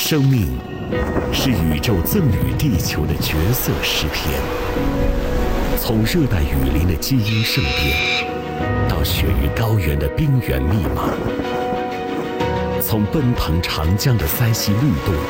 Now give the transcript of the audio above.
生命是宇宙赠予地球的绝色诗篇，从热带雨林的基因盛变，到雪域高原的冰原密码，从奔腾长江的腮溪律动，